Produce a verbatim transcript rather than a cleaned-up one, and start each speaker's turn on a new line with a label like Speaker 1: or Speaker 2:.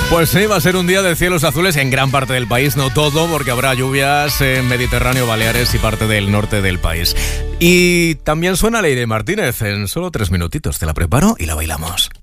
Speaker 1: Pues sí, va a ser un día de cielos azules en gran parte del país, no todo, porque habrá lluvias en Mediterráneo, Baleares y parte del norte del país. Y también suena Leire Martínez, en solo tres minutitos te la preparo y la bailamos.